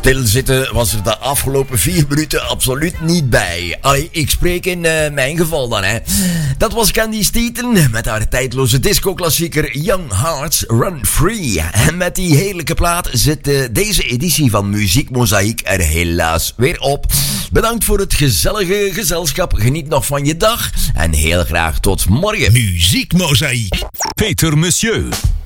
Stilzitten was er de afgelopen 4 minuten absoluut niet bij. Allee, ik spreek in mijn geval dan, hè. Dat was Candy Steaton met haar tijdloze disco-klassieker Young Hearts Run Free. En met die heerlijke plaat zit deze editie van Muziek Mozaïek er helaas weer op. Bedankt voor het gezellige gezelschap. Geniet nog van je dag. En heel graag tot morgen. Muziek Mozaïek. Peter Monsieur.